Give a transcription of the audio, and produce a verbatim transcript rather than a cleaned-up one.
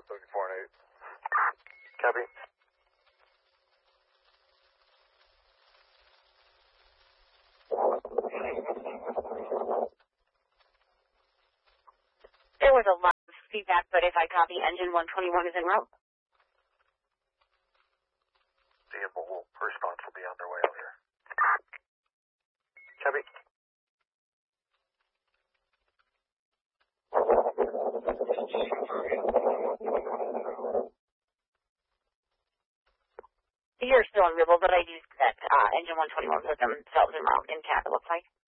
seventy-four and eight. Copy. There was a lot of feedback, but if I copy, engine one twenty-one is en route. The mobile response will be on their way out here. Copy. You're still in Ribble, but I used that uh, engine one twenty-one put themselves en route in cap, it looks like.